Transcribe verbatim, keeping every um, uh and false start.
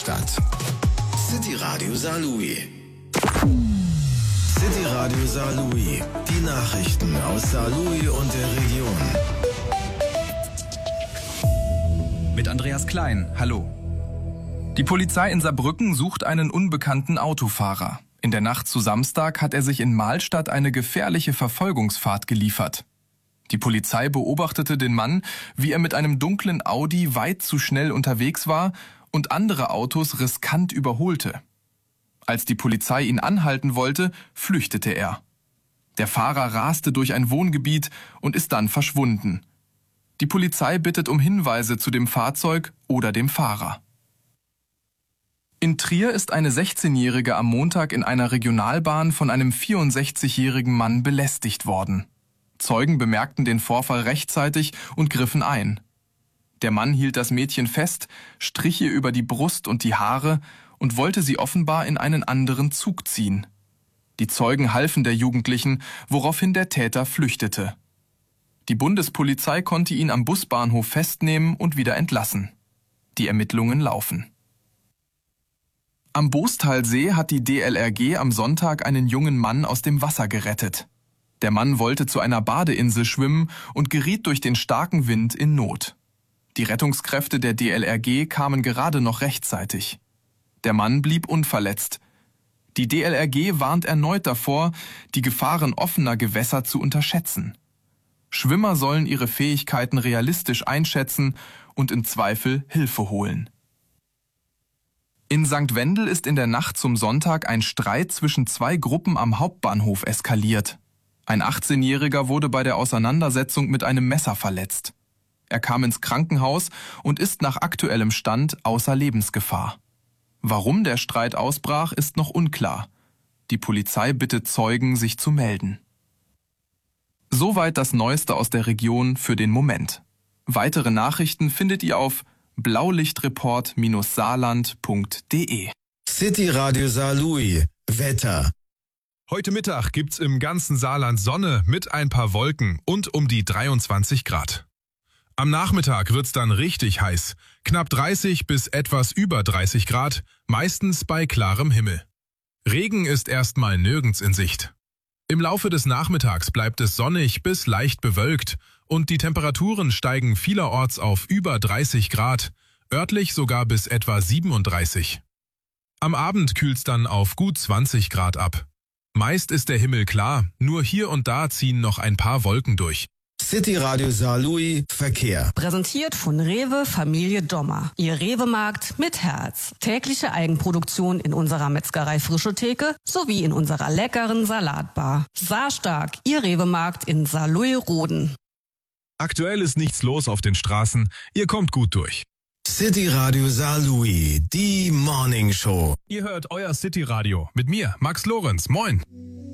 Stadt. City Radio Saarlouis. City Radio Saarlouis. Die Nachrichten aus Saarlouis und der Region. Mit Andreas Klein. Hallo. Die Polizei in Saarbrücken sucht einen unbekannten Autofahrer. In der Nacht zu Samstag hat er sich in Mahlstadt eine gefährliche Verfolgungsfahrt geliefert. Die Polizei beobachtete den Mann, wie er mit einem dunklen Audi weit zu schnell unterwegs war und andere Autos riskant überholte. Als die Polizei ihn anhalten wollte, flüchtete er. Der Fahrer raste durch ein Wohngebiet und ist dann verschwunden. Die Polizei bittet um Hinweise zu dem Fahrzeug oder dem Fahrer. In Trier ist eine sechzehnjährige am Montag in einer Regionalbahn von einem vierundsechzigjährigen Mann belästigt worden. Zeugen bemerkten den Vorfall rechtzeitig und griffen ein. Der Mann hielt das Mädchen fest, strich ihr über die Brust und die Haare und wollte sie offenbar in einen anderen Zug ziehen. Die Zeugen halfen der Jugendlichen, woraufhin der Täter flüchtete. Die Bundespolizei konnte ihn am Busbahnhof festnehmen und wieder entlassen. Die Ermittlungen laufen. Am Boostalsee hat die D L R G am Sonntag einen jungen Mann aus dem Wasser gerettet. Der Mann wollte zu einer Badeinsel schwimmen und geriet durch den starken Wind in Not. Die Rettungskräfte der D L R G kamen gerade noch rechtzeitig. Der Mann blieb unverletzt. Die D L R G warnt erneut davor, die Gefahren offener Gewässer zu unterschätzen. Schwimmer sollen ihre Fähigkeiten realistisch einschätzen und im Zweifel Hilfe holen. In Sankt Wendel ist in der Nacht zum Sonntag ein Streit zwischen zwei Gruppen am Hauptbahnhof eskaliert. Ein achtzehnjähriger wurde bei der Auseinandersetzung mit einem Messer verletzt. Er kam ins Krankenhaus und ist nach aktuellem Stand außer Lebensgefahr. Warum der Streit ausbrach, ist noch unklar. Die Polizei bittet Zeugen, sich zu melden. Soweit das Neueste aus der Region für den Moment. Weitere Nachrichten findet ihr auf blaulichtreport Bindestrich saarland Punkt de. City Radio Saarlouis. Wetter. Heute Mittag gibt's im ganzen Saarland Sonne mit ein paar Wolken und um die dreiundzwanzig Grad. Am Nachmittag wird's dann richtig heiß, knapp dreißig bis etwas über dreißig Grad, meistens bei klarem Himmel. Regen ist erstmal nirgends in Sicht. Im Laufe des Nachmittags bleibt es sonnig bis leicht bewölkt und die Temperaturen steigen vielerorts auf über dreißig Grad, örtlich sogar bis etwa siebenunddreißig. Am Abend kühlt's dann auf gut zwanzig Grad ab. Meist ist der Himmel klar, nur hier und da ziehen noch ein paar Wolken durch. City Radio Saarlouis Verkehr. Präsentiert von Rewe Familie Dommer. Ihr Rewe-Markt mit Herz. Tägliche Eigenproduktion in unserer Metzgerei Frische Theke sowie in unserer leckeren Salatbar. Saarstark, Ihr Rewe-Markt in Saarlouis-Roden. Aktuell ist nichts los auf den Straßen, ihr kommt gut durch. City Radio Saarlouis, die Morning Show. Ihr hört euer City Radio mit mir, Max Lorenz. Moin.